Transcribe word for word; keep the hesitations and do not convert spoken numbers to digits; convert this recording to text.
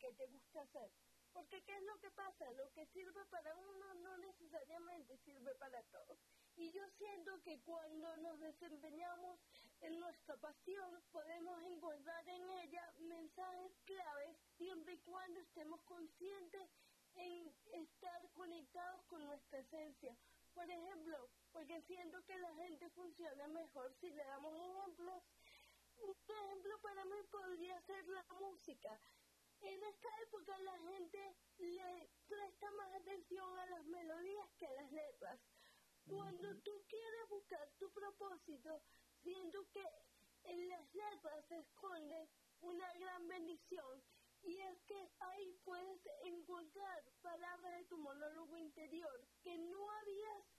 qué te gusta hacer. Porque ¿qué es lo que pasa? Lo que sirve para uno no necesariamente sirve para todos. Y yo siento que cuando nos desempeñamos en nuestra pasión, podemos encontrar en ella mensajes claves siempre y cuando estemos conscientes en estar conectados con nuestra esencia. Por ejemplo, porque siento que la gente funciona mejor si le damos ejemplos. Un ejemplo para mí podría ser la música. En esta época la gente le presta más atención a las melodías que a las letras. Cuando tú quieres buscar tu propósito, siento que en las letras se esconde una gran bendición, y es que ahí puedes encontrar palabras de tu monólogo interior que no habías